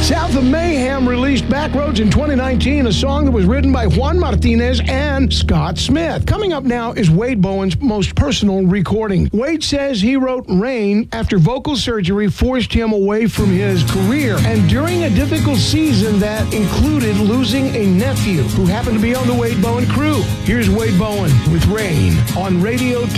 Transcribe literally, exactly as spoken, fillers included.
South of Mayhem released Backroads in twenty nineteen, a song that was written by Juan Martinez and Scott Smith. Coming up now is Wade Bowen's most personal recording. Wade says he wrote Rain after vocal surgery forced him away from his career, and during a difficult season that included losing a nephew who happened to be on the Wade Bowen crew. Here's Wade Bowen with Rain on Radio